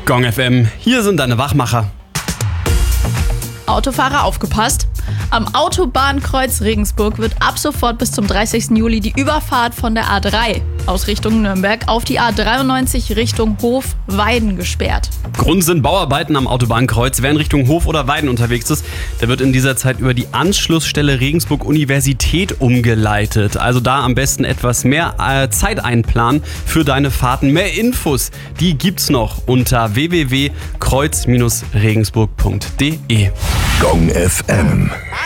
Gong FM, hier sind deine Wachmacher. Autofahrer aufgepasst! Am Autobahnkreuz Regensburg wird ab sofort bis zum 30. Juli die Überfahrt von der A3 aus Richtung Nürnberg auf die A93 Richtung Hof-Weiden gesperrt. Grund sind Bauarbeiten am Autobahnkreuz. Wer in Richtung Hof oder Weiden unterwegs ist, der wird in dieser Zeit über die Anschlussstelle Regensburg Universität umgeleitet. Also da am besten etwas mehr Zeit einplanen für deine Fahrten. Mehr Infos, die gibt's noch unter www.kreuz-regensburg.de. Gong FM.